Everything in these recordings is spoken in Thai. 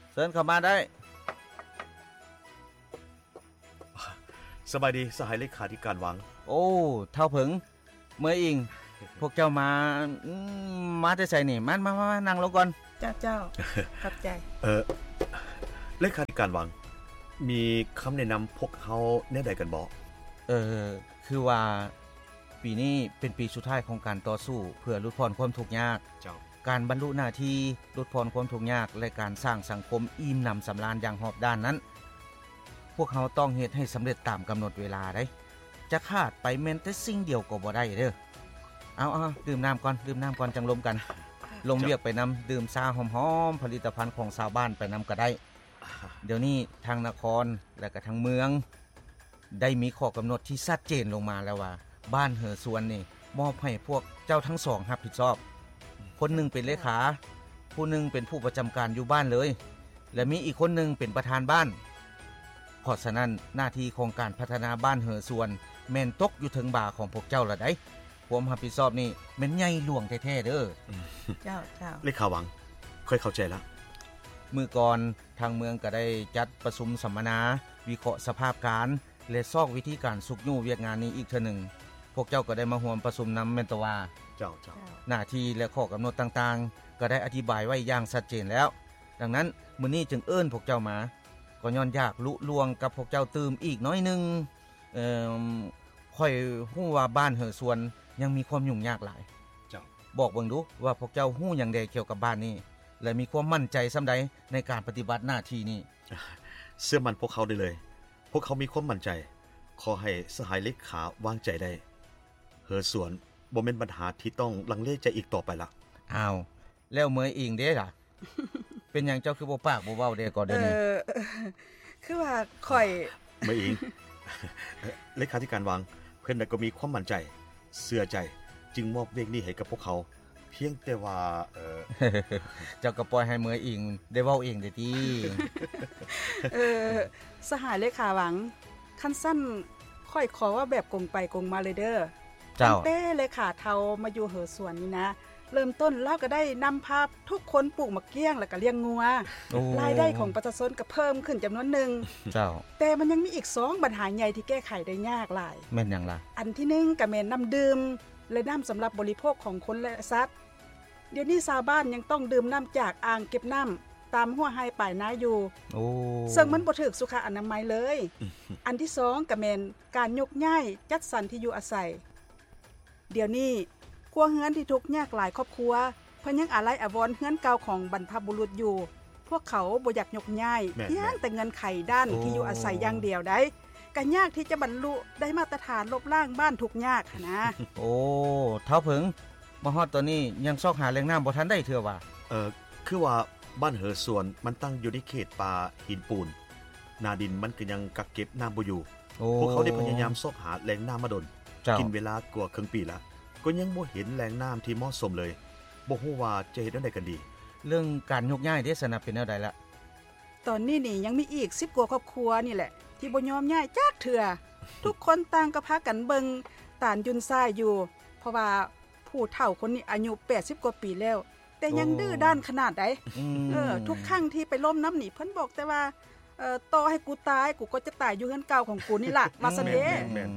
เชิญเข้ามาได้สบายดีสหายเลขาธิการหวังโอ้เท่าเผิงเมื่ออิงพวกเจ้ามาแต่ไสนี่มานั่งลงก่อนเจ้าขอบใจเลขาธิการหวังมีคำแนะนำพวกเขาแนวใดกันบ่คือว่าปีนี้เป็นปีสุดท้ายของการต่อสู้เพื่อลดพ้นความทุกข์ยากการบรรลุหน้าที่ลดพ้นความทุกข์ยากและการสร้างสังคมอิ่มหนำสำราญอย่างรอบด้านนั้นพวกเขาต้องเฮ็ดให้สำเร็จตามกำหนดเวลาได้จะขาดไปแม้แต่สิ่งเดียวก็บ่ได้เด้อเอาดื่มน้ำก่อนจังลมกันลงเวียกไปนำดื่มชาหอมๆผลิตภัณฑ์ของชาวบ้านไปนำก็ได้เดี๋ยวนี้ทางนครและก็ทางเมืองได้มีข้อกำหนดที่ชัดเจนลงมาแล้วว่าบ้านเหอสวนนี่มอบให้พวกเจ้าทั้งสองรับผิดชอบคนหนึ่งเป็นเลขาผู้หนึ่งเป็นผู้ประจำการอยู่บ้านเลยและมีอีกคนหนึ่งเป็นประธานบ้านเพราะฉะนั้นหน้าที่ของการพัฒนาบ้านเหอสวนแม่นตกอยู่ถึงบ่าของพวกเจ้าละได้ความรับผิดชอบนี่แม่นใหญ่หลวงแท้ๆเด้อเจ้าเลขาหวังค่อยเข้าใจแล้วมื้อก่อนทางเมืองก็ได้จัดประชุมสัมมนาวิเคราะห์สภาพการและซอกวิธีการสุกยู่เวียกงานนี้อีกเทื่อนึงพวกเจ้าก็ได้มาร่วมประชุมนำแม่นตว่าเจ้าหน้าที่และข้อกำหนดต่างๆก็ได้อธิบายไว้อย่างชัดเจนแล้วดังนั้นมื้อนี้จึงเอิ้นพวกเจ้ามาก็ย้อนอยากลุล่วงกับพวกเจ้าตื่มอีกน้อยนึงค่อยฮู้ว่าบ้านเหอสวนยังมีความยุ่งยากหลายเจ้าบอกเบิ่งดูว่าพวกเจ้าฮู้หยังใดเกี่ยวกับบ้านนี้และมีความมั่นใจส่ำใดในการปฏิบัติหน้าที่นี้เชื่อมั่นพวกเขาได้เลยพวกเขามีความมั่นใจขอให้สหายเลขาวางใจได้เหอสวนบ่แม่นปัญหาที่ต้องลังเลใจอีกต่อไปละอ้าวแล้วเมยอิงเด้ล่ะ เป็นหยังเจ้าคือบ่ปากบ่เว้าเด้ก่อนเด้อนี่คือว่าข่อยเมยอิง เลขาธิการวางเพิ่นน่ะก็มีความมั่นใจเชื่อใจจึงมอบเวกนี้ให้กับพวกเขาเพียงแต่ว่าเจ้าก็ปล่อยให้เมยอิงได้เว้าเองได้ติสหายเลขาหวังคันสั้นค่อยขอว่าแบบกงไปกงมาเลยเด้อเจ้าเต้เลขาเฒ่ามาอยู่เหอสวนนี่นะเริ่มต้นเราก็ได้นำภาพทุกคนปลูกมะเกี้ยงแล้วก็เลี้ยงงัวรายได้ของประชาชนก็เพิ่มขึ้นจำนวนนึงเจ้าแต่มันยังมีอีก2ปัญหาใหญ่ที่แก้ไขได้ยากหลายแม่นหยังล่ะอันที่1ก็แม่นน้ำดื่มและน้ำสำหรับบริโภคของคนและสัตว์เดี๋ยวนี้ชาวบ้านยังต้องดื่มน้ำจากอ่างเก็บน้ำตามหัวไร่ปลายนาอยู่ซึ่งมันบ่ถูกสุขอนามัยเลยอันที่2ก็แม่นการยกย้ายจัดสรรที่อยู่อาศัยเดี๋ยวนี้ครัวเรือนที่ทุกข์ยากหลายครอบครัวเพิ่นยังอาลัยอาวรณ์เรือนเก่าของบรรพบุรุษอยู่พวกเขาบ่อยากยกย้ายเพียงแต่เงินไขด้านที่อยู่อาศัยอย่างเดียวได้ก็ยากที่จะบรรลุได้มาตรฐานลบล้างบ้านทุกข์ยากนะโอ้เฒ่าเผิงมาฮอดตอนนี้ยังซอกหาแหล่งน้ำบ่ทันได้เทื่อว่าคือว่าบ้านเหอสวนมันตั้งอยู่ในเขตป่าหินปูนนาดินมันก็ยังกักเก็บน้ำบ่อยู่พวกเขาได้พยายามซอกหาแหล่งน้ำมาดนกินเวลากว่าครึ่งปีแล้วก็ยังบ่เห็นแหล่งน้ำที่เหมาะสมเลยบ่ฮู้ว่าจะเฮ็ดจังได๋กันดีเรื่องการยกย้ายได้สนับเป็นแนวใดล่ะตอนนี้นี่ยังมีอีก10กว่าครอบครัวนี่แหละที่บ่ยอมย้ายจักเทื่อทุกคนต่างก็พากันเบิ่งตานยุนซ้ายอยู่เพราะว่าผู้เฒ่าคนนี้อายุ80กว่าปีแล้วแต่ยังดื้อด้านขนาดใดทุกครั้งที่ไปล้มน้ำนี่เพิ่นบอกแต่ว่าต่อให้กูตายกูก็จะตายอยู่เฮือนเก่าของกูนี่ล่ะว่าซะเด้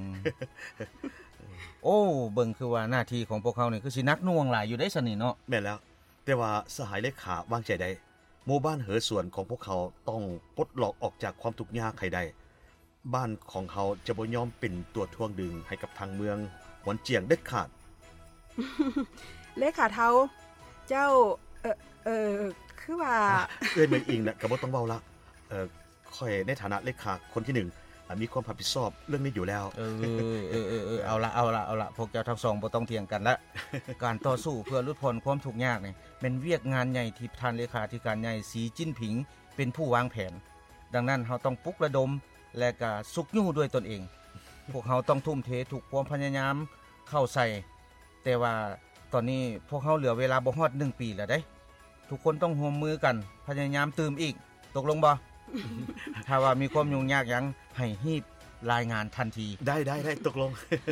โอ้เบิ่งคือว่าหน้าที่ของพวกเขานี่คือสิหนักหน่วงหลายอยู่ได้ซั่นนี่เนาะแม่นแล้วแต่ว่าสหายเลขาวางใจได้หมู่บ้านเหอสวนของพวกเขาต้องปลดล็อกออกจากความทุกข์ยากให้ได้บ้านของเขาจะบ่ยอมเป็นตัวทวงดึงให้กับทางเมืองหวนเจียงเด็ดขาดเลขาเฒ่าเจ้าคือว่าเอ้ยเมยอิงน่ะก็บ่ต้องเว้าละค่อยในฐานะเลขาคนที่1มีความรับผิดชอบเรื่องนี้อยู่แล้วเอาละพวกเจ้าทั้งสองบ่ต้องเถียงกันละการต่อสู้เพื่อลดพ้นความทุกข์ยากนี่เป็นเวียกงานใหญ่ที่ท่านเลขาธิการใหญ่สีจิ้นผิงเป็นผู้วางแผนดังนั้นเฮาต้องปลุกระดมและก็สุกยู่ด้วยตนเองพวกเฮาต้องทุ่มเททุกความพยายามเข้าใส่แต่ว่าตอนนี้พวกเฮาเหลือเวลาบ่ฮอด1ปีแล้วเด้ทุกคนต้องร่วมมือกันพยายามตื่มอีกตกลงบ่ ถ้าว่ามีความยุ่งยากหยังให้รีบรายงานทันทีได้ตกลง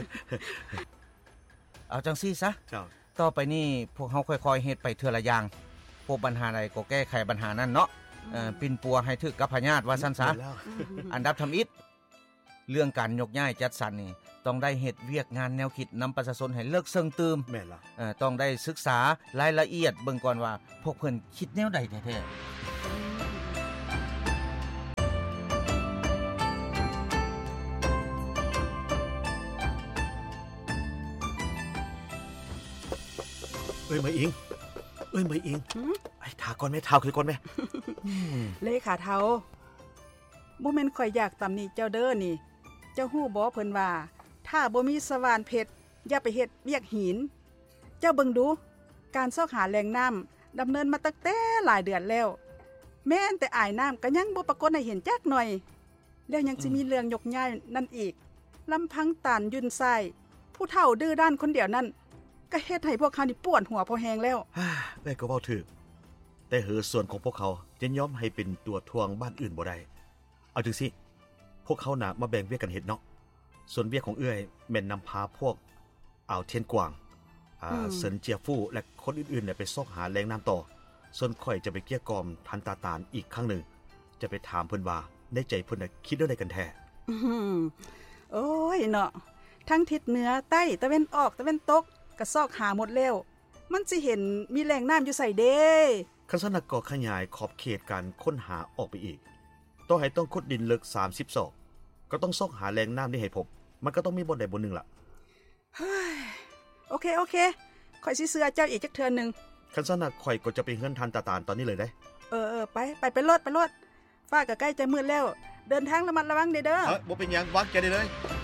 เอาจังซี่ซะเจ้าต่อไปนี้พวกเฮาค่อยๆเฮ็ดไปเทื่อละอย่างพบปัญหาใดก็แก้ไขปัญหานั้นเนาะปิ่นปัวให้ถึกกับพญาตว่าซั่นซะอันดับทำอิฐเรื่องการยกย้ายจัดสรรนี่ต้องได้เฮ็ดเวียกงานแนวคิดนำประชาชนให้เลิกเซิงตืมแม่นล่ะต้องได้ศึกษารายละเอียดเบิ่งก่อนว่าพวกเพิ่นคิดแนวใดแท้ๆมาอิงมาอิงไอ้ทาก่อนแม่ทาคือก่อนแม่เลขาเฒ่าบ่แม่นข่อยอยากตำหนิเจ้าเด้อนี่เจ้าฮู้บ่เพิ่นว่าถ้าบ่มีสว่านเพชรอย่าไปเฮ็ดเวียกหินเจ้าเบิ่งดูการซอกหาแหล่งน้ำดำเนินมาตั้งแต่หลายเดือนแล้วแม้นแต่อ้ายน้ำก็ยังบ่ปรากฏให้เห็นจักหน่อยแล้วยังสิมีเรื่องยกย้ายนั่นอีกลำพังตานยุ่นไส้ผู้เฒ่าดื้อด้านคนเดียวนั่นก็เฮ็ดให้พวกเขานี่ปวดหัวพอแฮงแล้วแม่ก็เว้าถูกแต่ส่วนของพวกเขาจะยอมให้เป็นตัวทวงบ้านอื่นบ่ได้เอาจังซี่พวกเขาน่ะมาแบ่งเวียกกันเฮ็ดเนาะส่วนเวียกของเอื้อยแม่นนำพาพวกอ่าวเทียนกวางเซินเจียฟู่และคนอื่นๆเนี่ยไปซอกหาแหล่งน้ำต่อส่วนข่อยจะไปเกลี้ยกล่อมทันตาตานอีกครั้งนึงจะไปถามเพิ่นว่าในใจเพิ่นน่ะคิดแนวใดกันแท้โอ้ยเนาะทั้งทิศเหนือใต้ตะเวนออกตะเวนตกก็ซอกหาหมดแล้วมันสิเห็นมีแหล่งน้ำอยู่ไสเด้คันซั่นน่ะก็ขยายขอบเขตการค้นหาออกไปอีกต้องให้ต้องขุดดินลึก30ศอกก็ต้องซอกหาแหล่งน้ำนี่ให้พบมันก็ต้องมีบ่อนใดบ่อนนึงล่ะโอเคข่อยสิเชื่อเจ้าอีกจักเทื่อนึงคันซั่นน่ะข่อยก็จะไปเฮือนทันตาตานตอนนี้เลยได้ไปโลดฟ้าก็ใกล้จะมืดแล้วเดินทางระมัดระวังเด้อบ่เป็นหยังวางใจได้เลย